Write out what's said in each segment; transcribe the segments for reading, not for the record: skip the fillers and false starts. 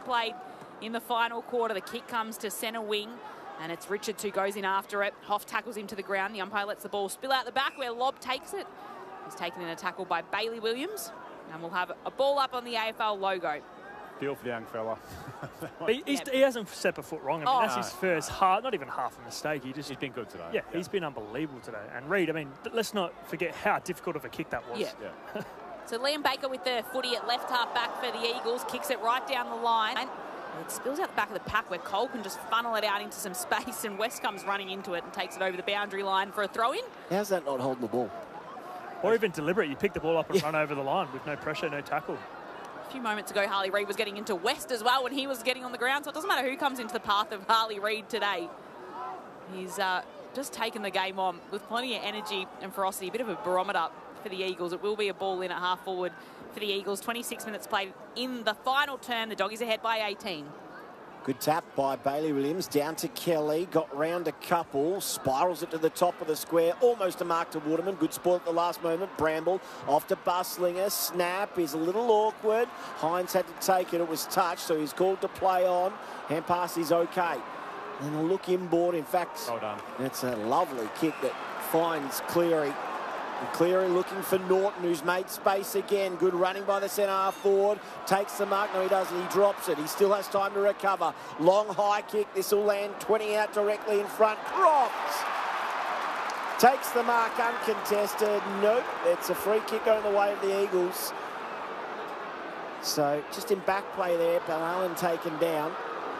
played in the final quarter. The kick comes to centre wing, and it's Richards who goes in after it. Hoff tackles him to the ground. The umpire lets the ball spill out the back where Lobb takes it. He's taken in a tackle by Bailey Williams, and we'll have a ball up on the AFL logo. Feel for the young fella. He hasn't set a foot wrong. I mean, that's his first not even half a mistake. He's been good today. Yeah, he's been unbelievable today. And Reid, I mean, let's not forget how difficult of a kick that was. Yeah. So Liam Baker with the footy at left half back for the Eagles, kicks it right down the line. And it spills out the back of the pack where Cole can just funnel it out into some space, and West comes running into it and takes it over the boundary line for a throw-in. How's that not holding the ball? Or even deliberate. You pick the ball up and run over the line with no pressure, no tackle. A few moments ago, Harley Reid was getting into West as well when he was getting on the ground, so it doesn't matter who comes into the path of Harley Reid today. He's just taken the game on with plenty of energy and ferocity. A bit of a barometer for the Eagles. It will be a ball in at half forward for the Eagles. 26 minutes played in the final term. The Doggies ahead by 18. Good tap by Bailey Williams, down to Kelly, got round a couple, spirals it to the top of the square, almost a mark to Waterman. Good spoil at the last moment. Bramble off to Buslinger, snap is a little awkward. Hines had to take it, it was touched, so he's called to play on. Hand pass is okay. And a look inboard, in fact, well done. It's a lovely kick that finds Cleary. And Cleary looking for Norton, who's made space again. Good running by the centre half forward. Takes the mark. No, he doesn't. He drops it. He still has time to recover. Long high kick. This will land 20 out directly in front. Croft takes the mark uncontested. Nope. It's a free kick going the way of the Eagles. So just in back play there. Ballan taken down.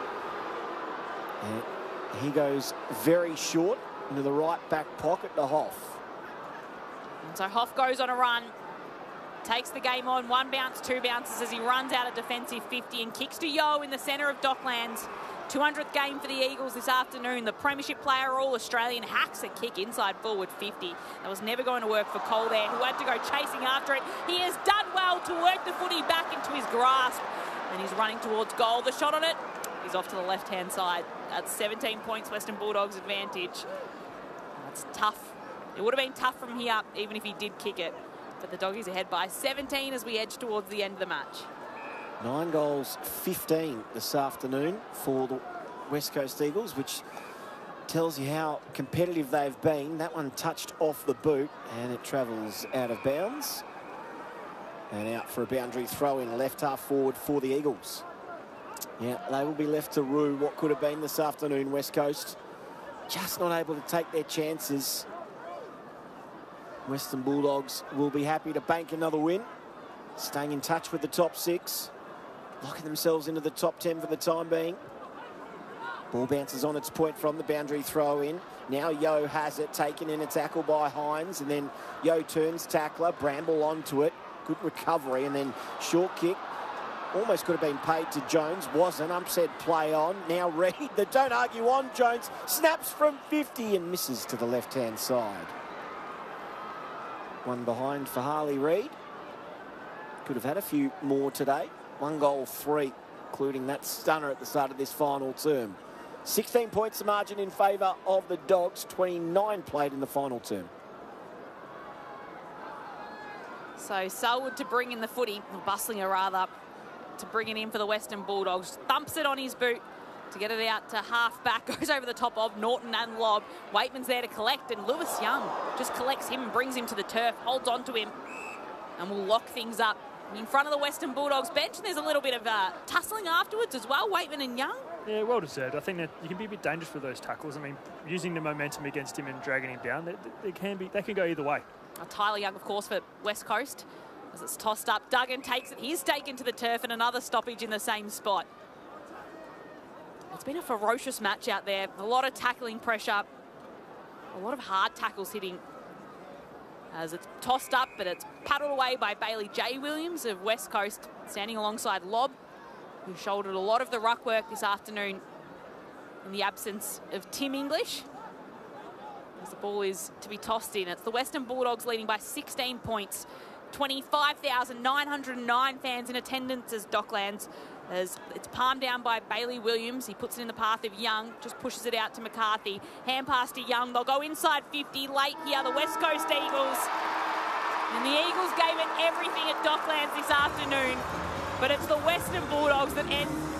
And he goes very short into the right back pocket to Hoff. And so Hoff goes on a run, takes the game on, 1 bounce, 2 bounces as he runs out a defensive 50 and kicks to Yeo in the centre of Docklands. 200th game for the Eagles this afternoon. The Premiership player, All-Australian, hacks a kick inside forward 50. That was never going to work for Cole there, who had to go chasing after it. He has done well to work the footy back into his grasp, and he's running towards goal. The shot on it, he's off to the left-hand side. That's 17 points, Western Bulldogs advantage. That's tough. It would have been tough from here, even if he did kick it. But the Doggies ahead by 17 as we edge towards the end of the match. 9 goals, 15 this afternoon for the West Coast Eagles, which tells you how competitive they've been. That one touched off the boot, and it travels out of bounds. And out for a boundary throw-in, left half forward for the Eagles. Yeah, they will be left to rue what could have been this afternoon, West Coast. Just not able to take their chances. Western Bulldogs will be happy to bank another win, staying in touch with the top 6, locking themselves into the top 10 for the time being. Ball bounces on its point from the boundary throw-in. Now Yeo has it, taken in a tackle by Hines, and then Yeo turns tackler, Bramble onto it. Good recovery, and then short kick. Almost could have been paid to Jones, wasn't. Said play on. Now Reid, the don't argue on. Jones snaps from 50 and misses to the left-hand side. One behind for Harley Reid. Could have had a few more today. 1 goal, 3, including that stunner at the start of this final term. 16 points the margin in favour of the Dogs. 29 played in the final term. So Selwood to bring in the footy, or Buslinger rather, to bring it in for the Western Bulldogs. Thumps it on his boot to get it out to half back. Goes over the top of Norton and Lobb. Waitman's there to collect, and Lewis Young just collects him and brings him to the turf, holds on to him, and will lock things up in front of the Western Bulldogs bench. And there's a little bit of tussling afterwards as well, Waitman and Young. Yeah, well deserved. I think that you can be a bit dangerous with those tackles. I mean, using the momentum against him and dragging him down, they can go either way. Tyler Young, of course, for West Coast. As it's tossed up, Duggan takes it. He's taken to the turf, and another stoppage in the same spot. It's been a ferocious match out there. A lot of tackling pressure. A lot of hard tackles hitting. As it's tossed up, but it's paddled away by Bailey J. Williams of West Coast, standing alongside Lobb, who shouldered a lot of the ruck work this afternoon in the absence of Tim English. As the ball is to be tossed in. It's the Western Bulldogs leading by 16 points. 25,909 fans in attendance as Docklands. As it's palmed down by Bailey Williams. He puts it in the path of Young, just pushes it out to McCarthy. Hand pass to Young. They'll go inside 50 late here, the West Coast Eagles. And the Eagles gave it everything at Docklands this afternoon. But it's the Western Bulldogs that end